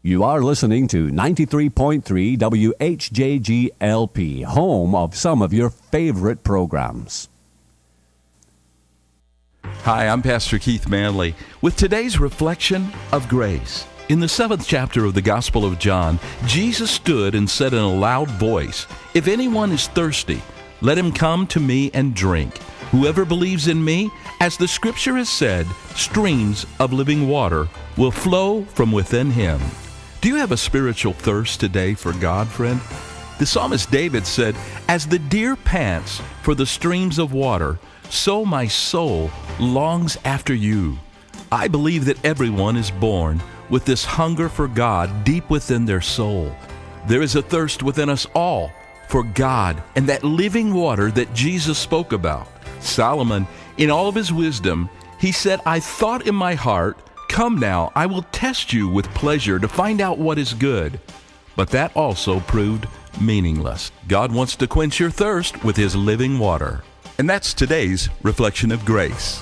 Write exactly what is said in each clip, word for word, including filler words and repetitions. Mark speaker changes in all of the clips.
Speaker 1: You are listening to ninety-three point three W H J G L P, home of some of your favorite programs.
Speaker 2: Hi, I'm Pastor Keith Manley with today's reflection of grace. In the seventh chapter of the Gospel of John, Jesus stood and said in a loud voice, "If anyone is thirsty, let him come to me and drink. Whoever believes in me, as the Scripture has said, streams of living water will flow from within him." Do you have a spiritual thirst today for God, friend? The psalmist David said, "As the deer pants for the streams of water, so my soul longs after you." I believe that everyone is born with this hunger for God deep within their soul. There is a thirst within us all for God and that living water that Jesus spoke about. Solomon, in all of his wisdom, he said, "I thought in my heart, 'Come now, I will test you with pleasure to find out what is good.' But that also proved meaningless." God wants to quench your thirst with His living water. And that's today's reflection of grace.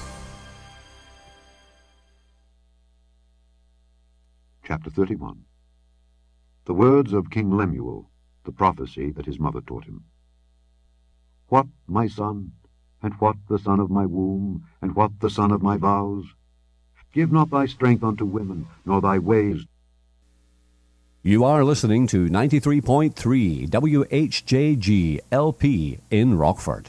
Speaker 3: Chapter thirty-one. The words of King Lemuel, the prophecy that his mother taught him. "What, my son, and what the son of my womb, and what the son of my vows? Give not thy strength unto women, nor thy ways."
Speaker 1: You are listening to ninety-three point three W H J G L P in Rockford.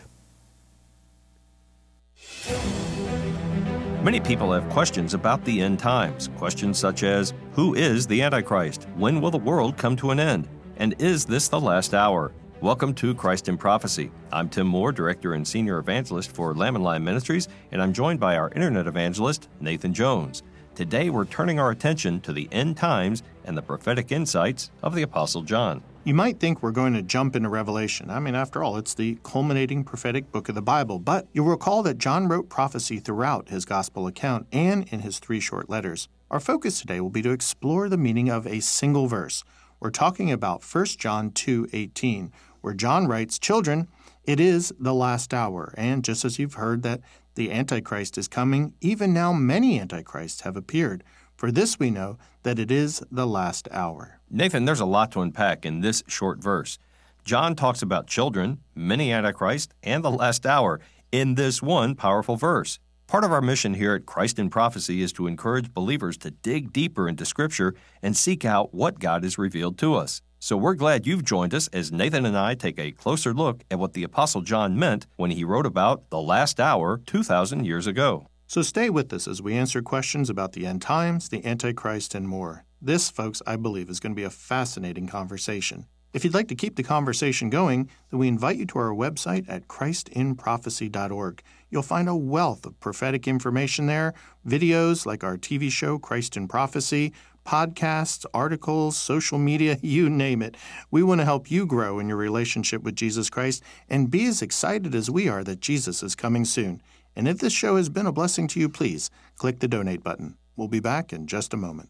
Speaker 4: Many people have questions about the end times. Questions such as, who is the Antichrist? When will the world come to an end? And is this the last hour? Welcome to Christ in Prophecy. I'm Tim Moore, Director and Senior Evangelist for Lamb and Lion Ministries, and I'm joined by our Internet Evangelist, Nathan Jones. Today we're turning our attention to the end times and the prophetic insights of the Apostle John.
Speaker 5: You might think we're going to jump into Revelation. I mean, after all, it's the culminating prophetic book of the Bible. But you'll recall that John wrote prophecy throughout his gospel account and in his three short letters. Our focus today will be to explore the meaning of a single verse. We're talking about First John two eighteen, where John writes, "Children, it is the last hour." And just as you've heard that the Antichrist is coming, even now many Antichrists have appeared. For this we know that it is the last hour.
Speaker 4: Nathan, there's a lot to unpack in this short verse. John talks about children, many Antichrist, and the last hour in this one powerful verse. Part of our mission here at Christ in Prophecy is to encourage believers to dig deeper into Scripture and seek out what God has revealed to us. So we're glad you've joined us as Nathan and I take a closer look at what the Apostle John meant when he wrote about the last hour two thousand years ago.
Speaker 5: So stay with us as we answer questions about the end times, the Antichrist, and more. This, folks, I believe, is going to be a fascinating conversation. If you'd like to keep the conversation going, then we invite you to our website at christ in prophecy dot org. You'll find a wealth of prophetic information there, videos like our T V show, Christ in Prophecy, podcasts, articles, social media, you name it. We want to help you grow in your relationship with Jesus Christ and be as excited as we are that Jesus is coming soon. And if this show has been a blessing to you, please click the donate button. We'll be back in just a moment.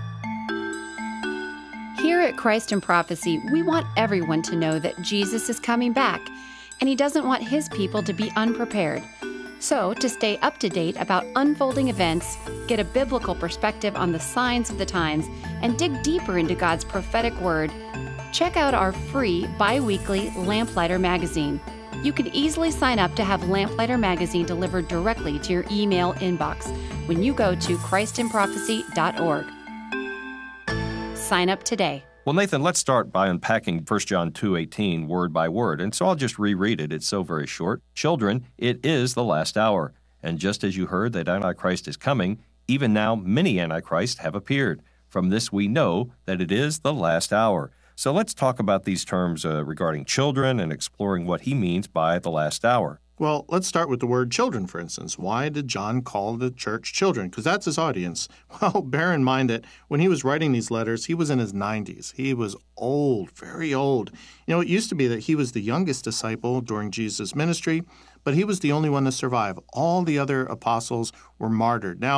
Speaker 6: Here at Christ in Prophecy, we want everyone to know that Jesus is coming back, and He doesn't want His people to be unprepared. So, to stay up to date about unfolding events, get a biblical perspective on the signs of the times, and dig deeper into God's prophetic word, check out our free bi-weekly Lamplighter magazine. You can easily sign up to have Lamplighter magazine delivered directly to your email inbox when you go to christ in prophecy dot org. Sign up today.
Speaker 4: Well, Nathan, let's start by unpacking First John two eighteen word by word, and so I'll just reread it. It's so very short. Children, it is the last hour, and just as you heard that Antichrist is coming, even now many Antichrists have appeared. From this we know that it is the last hour. So let's talk about these terms uh, regarding children and exploring what he means by the last hour.
Speaker 5: Well, let's start with the word children, for instance. Why did John call the church children? Because that's his audience. Well, bear in mind that when he was writing these letters, he was in his nineties. He was old, very old. You know, it used to be that he was the youngest disciple during Jesus' ministry, but he was the only one to survive. All the other apostles were martyred. Now,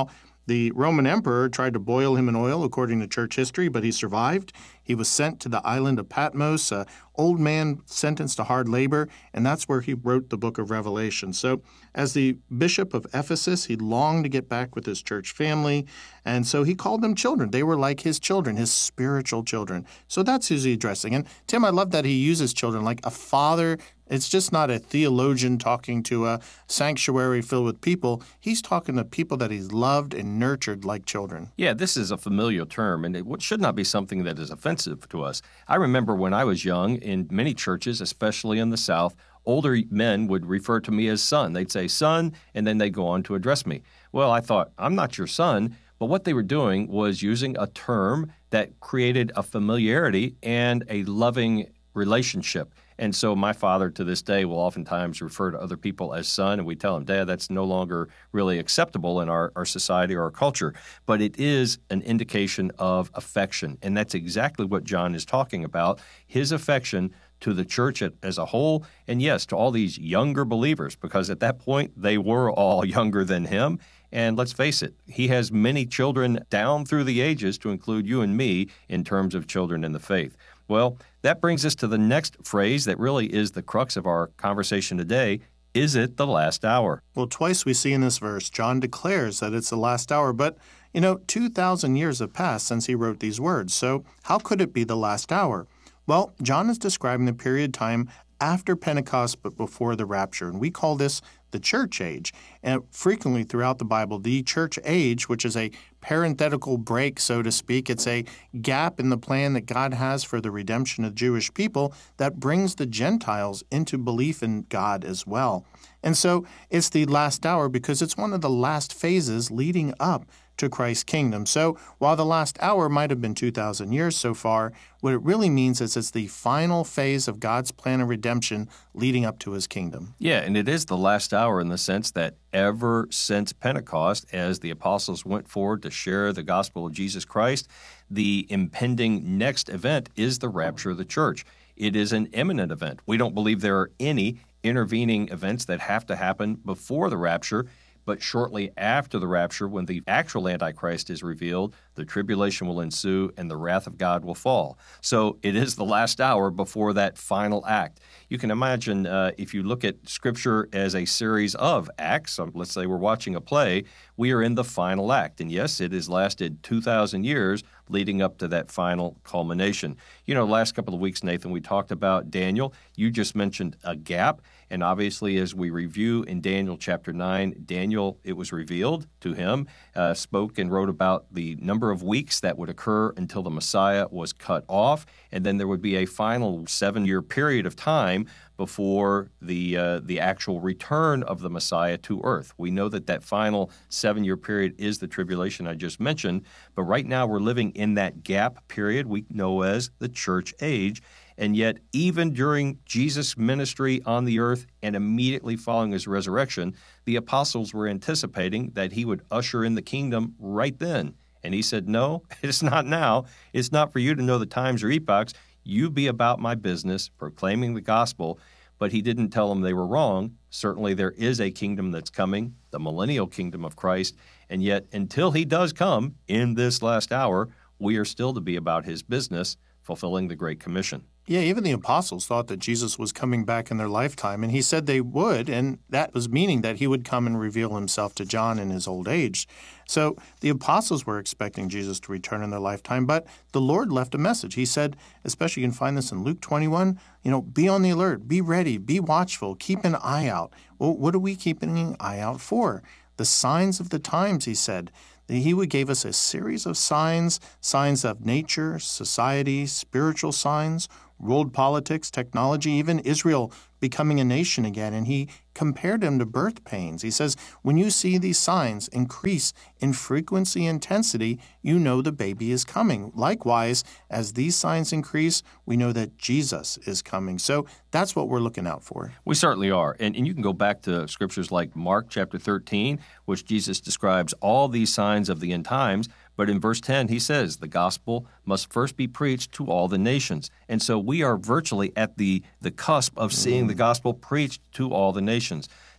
Speaker 5: The Roman emperor tried to boil him in oil, according to church history, but he survived. He was sent to the island of Patmos, an old man sentenced to hard labor, and that's where he wrote the book of Revelation. So as the bishop of Ephesus, he longed to get back with his church family, and so he called them children. They were like his children, his spiritual children. So that's who's he addressing. And Tim, I love that he uses children like a father. It's just not a theologian talking to a sanctuary filled with people. He's talking to people that he's loved and nurtured like children.
Speaker 4: Yeah, this is a familiar term, and it should not be something that is offensive to us. I remember when I was young, in many churches, especially in the South, older men would refer to me as son. They'd say, son, and then they'd go on to address me. Well, I thought, I'm not your son. But what they were doing was using a term that created a familiarity and a loving relationship. And so my father to this day will oftentimes refer to other people as son, and we tell him, Dad, that's no longer really acceptable in our, our society or our culture. But it is an indication of affection, and that's exactly what John is talking about, his affection to the church as a whole, and yes, to all these younger believers, because at that point they were all younger than him. And let's face it, he has many children down through the ages to include you and me in terms of children in the faith. Well, that brings us to the next phrase that really is the crux of our conversation today. Is it the last hour?
Speaker 5: Well, twice we see in this verse, John declares that it's the last hour, but, you know, two thousand years have passed since he wrote these words, so how could it be the last hour? Well, John is describing the period of time after Pentecost but before the rapture, and we call this the church age. And frequently throughout the Bible, the church age, which is a parenthetical break, so to speak, it's a gap in the plan that God has for the redemption of Jewish people that brings the Gentiles into belief in God as well. And so it's the last hour because it's one of the last phases leading up to Christ's kingdom. So while the last hour might have been two thousand years so far, what it really means is it's the final phase of God's plan of redemption leading up to his kingdom.
Speaker 4: Yeah, and it is the last hour in the sense that ever since Pentecost, as the apostles went forward to share the gospel of Jesus Christ, the impending next event is the rapture of the church. It is an imminent event. We don't believe there are any intervening events that have to happen before the rapture. But shortly after the rapture, when the actual Antichrist is revealed, the tribulation will ensue and the wrath of God will fall. So it is the last hour before that final act. You can imagine uh, if you look at Scripture as a series of acts, um, let's say we're watching a play, we are in the final act. And yes, it has lasted two thousand years leading up to that final culmination. You know, last couple of weeks, Nathan, we talked about Daniel. You just mentioned a gap. And obviously, as we review in Daniel chapter nine, Daniel, it was revealed to him, uh, spoke and wrote about the number of weeks that would occur until the Messiah was cut off. And then there would be a final seven-year period of time before the uh, the actual return of the Messiah to earth. We know that that final seven-year period is the tribulation I just mentioned, but right now we're living in that gap period we know as the church age. And yet, even during Jesus' ministry on the earth and immediately following his resurrection, the apostles were anticipating that he would usher in the kingdom right then. And he said, no, it's not now. It's not for you to know the times or epochs. You be about my business, proclaiming the gospel. But he didn't tell them they were wrong. Certainly there is a kingdom that's coming, the millennial kingdom of Christ. And yet, until he does come in this last hour, we are still to be about his business, fulfilling the Great Commission.
Speaker 5: Yeah, even the apostles thought that Jesus was coming back in their lifetime, and he said they would, and that was meaning that he would come and reveal himself to John in his old age. So the apostles were expecting Jesus to return in their lifetime, but the Lord left a message. He said, especially you can find this in Luke twenty-one, you know, be on the alert, be ready, be watchful, keep an eye out. Well, what are we keeping an eye out for? The signs of the times, he said. He would give us a series of signs, signs of nature, society, spiritual signs, world politics, technology, even Israel becoming a nation again. And he compared them to birth pains. He says, when you see these signs increase in frequency and intensity, you know the baby is coming. Likewise, as these signs increase, we know that Jesus is coming. So that's what we're looking out for.
Speaker 4: We certainly are. And, and you can go back to scriptures like Mark chapter thirteen, which Jesus describes all these signs of the end times. But in verse ten, he says, the gospel must first be preached to all the nations. And so we are virtually at the, the cusp of seeing the gospel preached to all the nations.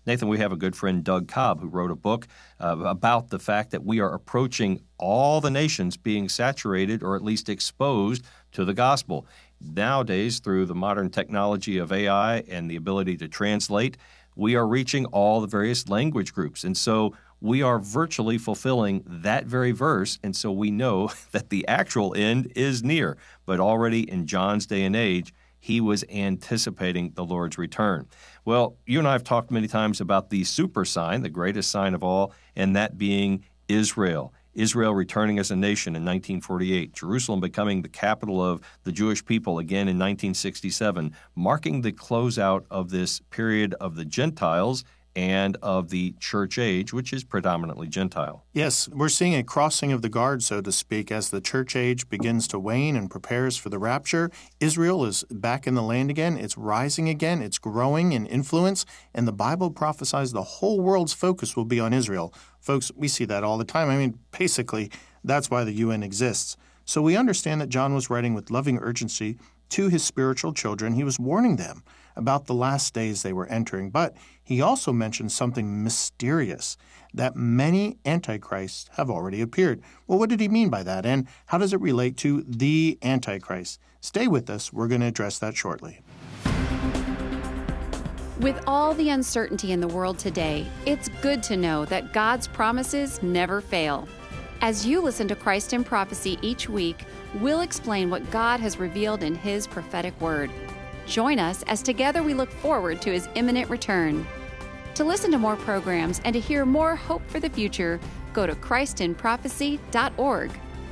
Speaker 4: Nathan, we have a good friend, Doug Cobb, who wrote a book uh, about the fact that we are approaching all the nations being saturated or at least exposed to the gospel. Nowadays, through the modern technology of A I and the ability to translate, we are reaching all the various language groups. And so we are virtually fulfilling that very verse, and so we know that the actual end is near. But already in John's day and age, he was anticipating the Lord's return. Well, you and I have talked many times about the super sign, the greatest sign of all, and that being Israel. Israel returning as a nation in nineteen forty-eight, Jerusalem becoming the capital of the Jewish people again in nineteen sixty-seven, marking the closeout of this period of the Gentiles and of the church age, which is predominantly Gentile.
Speaker 5: Yes, we're seeing a crossing of the guard, so to speak, as the church age begins to wane and prepares for the rapture. Israel is back in the land again. It's rising again. It's growing in influence, and the Bible prophesies the whole world's focus will be on Israel. Folks, we see that all the time. I mean, basically, that's why the U N exists. So we understand that John was writing with loving urgency to his spiritual children. He was warning them about the last days they were entering. But he also mentioned something mysterious, that many antichrists have already appeared. Well, what did he mean by that? And how does it relate to the Antichrist? Stay with us. We're going to address that shortly.
Speaker 6: With all the uncertainty in the world today, it's good to know that God's promises never fail. As you listen to Christ in Prophecy each week, we'll explain what God has revealed in His prophetic word. Join us as together we look forward to His imminent return. To listen to more programs and to hear more hope for the future, go to christ in prophecy dot org.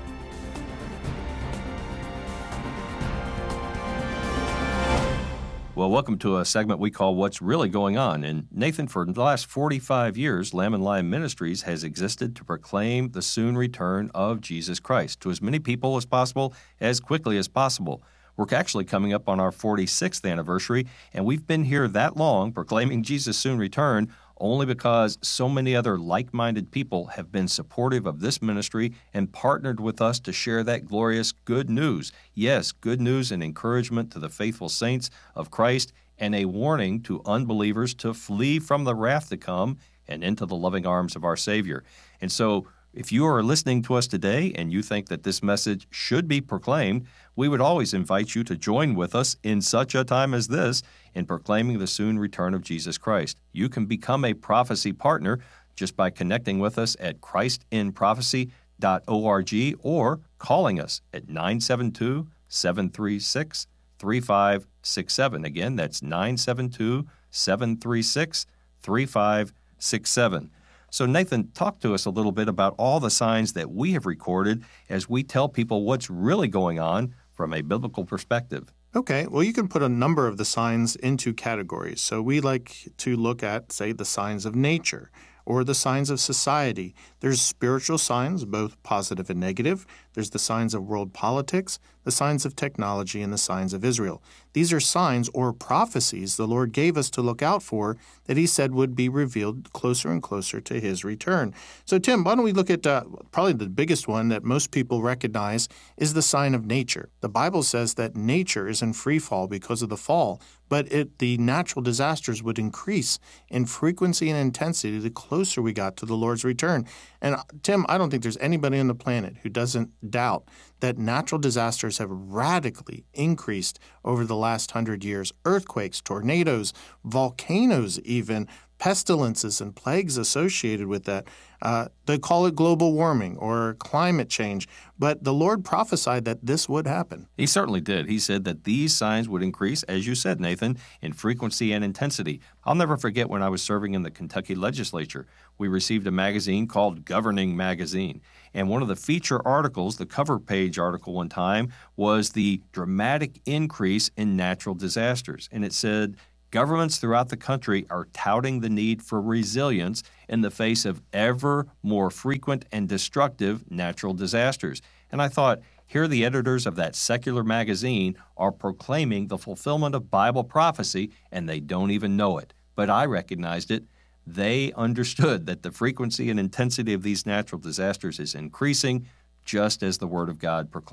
Speaker 4: Well, welcome to a segment we call What's Really Going On. And Nathan, for the last forty-five years, Lamb and Lion Ministries has existed to proclaim the soon return of Jesus Christ to as many people as possible, as quickly as possible. We're actually coming up on our forty-sixth anniversary, and we've been here that long proclaiming Jesus' soon return only because so many other like-minded people have been supportive of this ministry and partnered with us to share that glorious good news. Yes, good news and encouragement to the faithful saints of Christ, and a warning to unbelievers to flee from the wrath to come and into the loving arms of our Savior. And so, if you are listening to us today and you think that this message should be proclaimed, we would always invite you to join with us in such a time as this in proclaiming the soon return of Jesus Christ. You can become a prophecy partner just by connecting with us at christ in prophecy dot org or calling us at nine seven two, seven three six, three five six seven. Again, that's nine seven two, seven three six, three five six seven. So, Nathan, talk to us a little bit about all the signs that we have recorded as we tell people what's really going on from a biblical perspective.
Speaker 5: Okay, well, you can put a number of the signs into categories. So we like to look at, say, the signs of nature or the signs of society. There's spiritual signs, both positive and negative. There's the signs of world politics, the signs of technology, and the signs of Israel. These are signs or prophecies the Lord gave us to look out for that He said would be revealed closer and closer to His return. So, Tim, why don't we look at uh, probably the biggest one that most people recognize is the sign of nature. The Bible says that nature is in free fall because of the fall, but it, the natural disasters would increase in frequency and intensity the closer we got to the Lord's return. And, Tim, I don't think there's anybody on the planet who doesn't doubt that natural disasters have radically increased over the last hundred years. Earthquakes, tornadoes, volcanoes even, pestilences and plagues associated with that. Uh, they call it global warming or climate change, but the Lord prophesied that this would happen.
Speaker 4: He certainly did. He said that these signs would increase, as you said, Nathan, in frequency and intensity. I'll never forget when I was serving in the Kentucky legislature, we received a magazine called Governing Magazine. And one of the feature articles, the cover page article one time, was the dramatic increase in natural disasters. And it said, governments throughout the country are touting the need for resilience in the face of ever more frequent and destructive natural disasters. And I thought, here the editors of that secular magazine are proclaiming the fulfillment of Bible prophecy, and they don't even know it. But I recognized it. They understood that the frequency and intensity of these natural disasters is increasing, just as the Word of God proclaimed.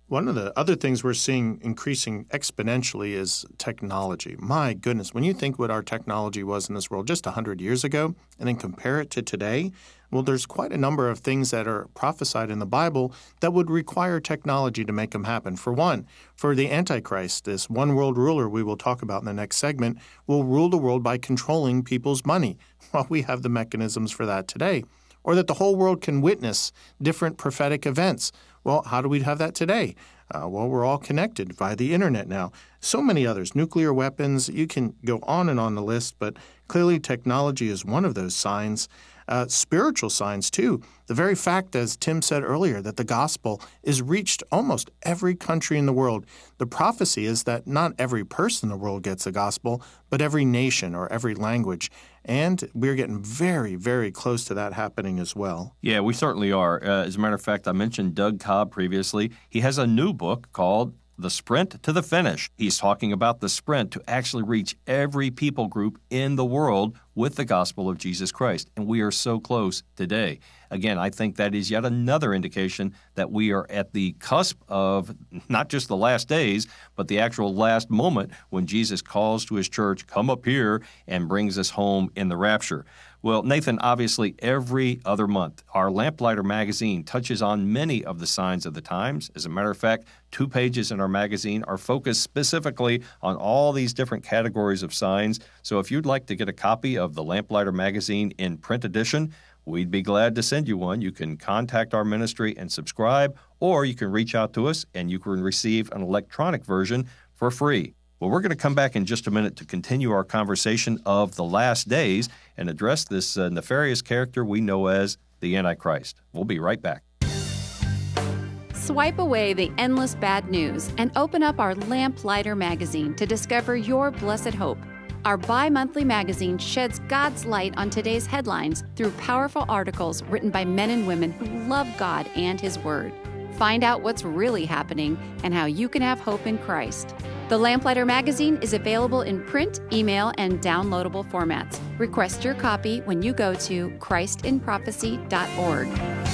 Speaker 5: One of the other things we're seeing increasing exponentially is technology. My goodness, when you think what our technology was in this world just one hundred years ago and then compare it to today, well, there's quite a number of things that are prophesied in the Bible that would require technology to make them happen. For one, for the Antichrist, this one world ruler we will talk about in the next segment, will rule the world by controlling people's money. Well, we have the mechanisms for that today. Or that the whole world can witness different prophetic events. Well, how do we have that today? Uh, well, we're all connected via the internet now. So many others, nuclear weapons, you can go on and on the list, but clearly technology is one of those signs. Uh, spiritual signs, too. The very fact, as Tim said earlier, that the gospel is reached almost every country in the world. The prophecy is that not every person in the world gets the gospel, but every nation or every language. And we're getting very, very close to that happening as well.
Speaker 4: Yeah, we certainly are. Uh, as a matter of fact, I mentioned Doug Cobb previously. He has a new book called The Sprint to the Finish. He's talking about the sprint to actually reach every people group in the world with the gospel of Jesus Christ. And we are so close today. Again, I think that is yet another indication that we are at the cusp of not just the last days, but the actual last moment when Jesus calls to his church, come up here, and brings us home in the rapture. Well, Nathan, obviously every other month, our Lamplighter magazine touches on many of the signs of the times. As a matter of fact, two pages in our magazine are focused specifically on all these different categories of signs. So if you'd like to get a copy of the Lamplighter magazine in print edition, we'd be glad to send you one. You can contact our ministry and subscribe, or you can reach out to us and you can receive an electronic version for free. Well, we're going to come back in just a minute to continue our conversation of the last days and address this uh, nefarious character we know as the Antichrist. We'll be right back.
Speaker 6: Swipe away the endless bad news and open up our Lamplighter magazine to discover your blessed hope. Our bi-monthly magazine sheds God's light on today's headlines through powerful articles written by men and women who love God and His Word. Find out what's really happening and how you can have hope in Christ. The Lamplighter magazine is available in print, email, and downloadable formats. Request your copy when you go to christ in prophecy dot org.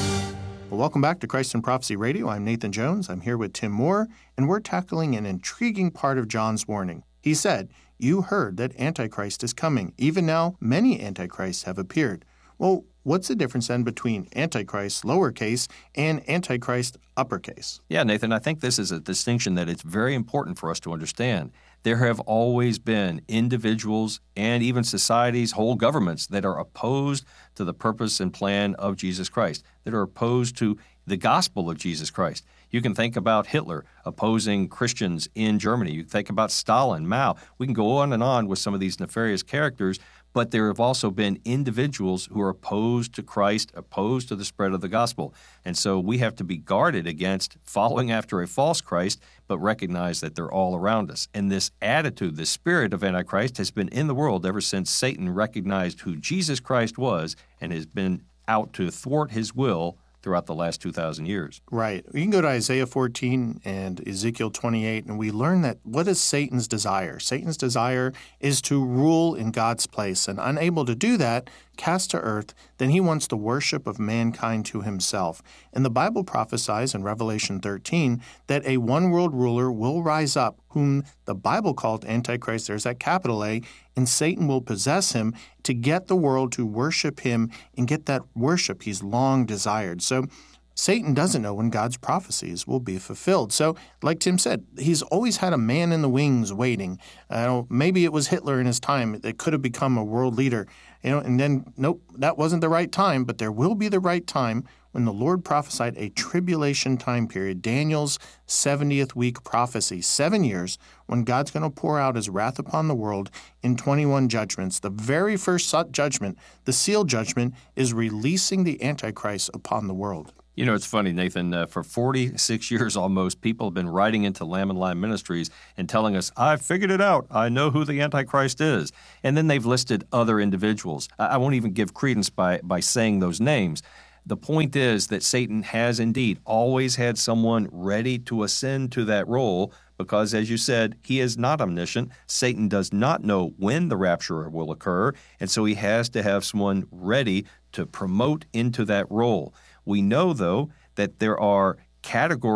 Speaker 5: Well, welcome back to Christ in Prophecy Radio. I'm Nathan Jones. I'm here with Tim Moore, and we're tackling an intriguing part of John's warning. He said, "You heard that Antichrist is coming. Even now, many Antichrists have appeared." Well, what's the difference then between Antichrist lowercase and Antichrist uppercase?
Speaker 4: Yeah, Nathan, I think this is a distinction that it's very important for us to understand. There have always been individuals and even societies, whole governments that are opposed to the purpose and plan of Jesus Christ, that are opposed to the gospel of Jesus Christ. You can think about Hitler opposing Christians in Germany. You can think about Stalin, Mao. We can go on and on with some of these nefarious characters, but there have also been individuals who are opposed to Christ, opposed to the spread of the gospel. And so we have to be guarded against following after a false Christ, but recognize that they're all around us. And this attitude, this spirit of Antichrist has been in the world ever since Satan recognized who Jesus Christ was and has been out to thwart his will throughout the last two thousand years.
Speaker 5: Right. You can go to Isaiah fourteen and Ezekiel twenty-eight, and we learn that what is Satan's desire? Satan's desire is to rule in God's place, and unable to do that, cast to earth, then he wants the worship of mankind to himself. And the Bible prophesies in Revelation thirteen that a one-world ruler will rise up, whom the Bible called Antichrist, there's that capital A, and Satan will possess him to get the world to worship him and get that worship he's long desired. So Satan doesn't know when God's prophecies will be fulfilled. So, like Tim said, he's always had a man in the wings waiting. Uh, maybe it was Hitler in his time that could have become a world leader. You know, and then, nope, that wasn't the right time, but there will be the right time when the Lord prophesied a tribulation time period, Daniel's seventieth week prophecy, seven years, when God's going to pour out his wrath upon the world in twenty-one judgments. The very first judgment, the seal judgment, is releasing the Antichrist upon the world.
Speaker 4: You know, it's funny, Nathan, uh, for forty-six years almost, people have been writing into Lamb and Lion Ministries and telling us, I've figured it out. I know who the Antichrist is. And then they've listed other individuals. I, I won't even give credence by, by saying those names. The point is that Satan has indeed always had someone ready to ascend to that role because, as you said, he is not omniscient. Satan does not know when the rapture will occur, and so he has to have someone ready to promote into that role. We know, though, that there are categories